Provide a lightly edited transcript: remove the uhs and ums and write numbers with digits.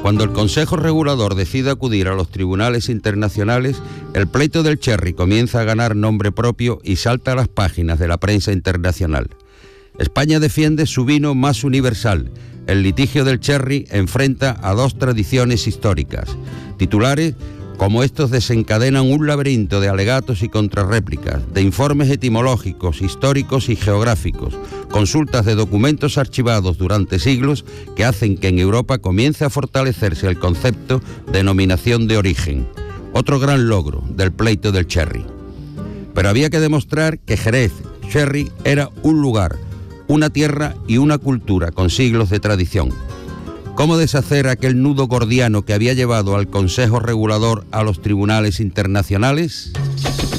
Cuando el Consejo Regulador decide acudir a los tribunales internacionales, el pleito del sherry comienza a ganar nombre propio y salta a las páginas de la prensa internacional. España defiende su vino más universal. El litigio del sherry enfrenta a dos tradiciones históricas. Titulares como estos desencadenan un laberinto de alegatos y contrarréplicas, de informes etimológicos, históricos y geográficos, consultas de documentos archivados durante siglos que hacen que en Europa comience a fortalecerse el concepto de denominación de origen. Otro gran logro del pleito del sherry. Pero había que demostrar que Jerez, sherry, era un lugar, una tierra y una cultura con siglos de tradición. ¿Cómo deshacer aquel nudo gordiano que había llevado al Consejo Regulador a los tribunales internacionales?